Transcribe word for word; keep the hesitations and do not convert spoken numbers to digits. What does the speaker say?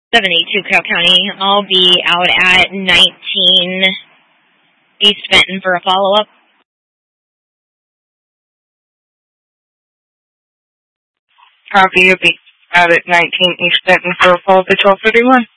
seventy-two Carroll County. I'll be out at nineteen East Benton for a follow-up. Copy, you'll be out at nineteen East Benton for a follow-up at twelve thirty-one.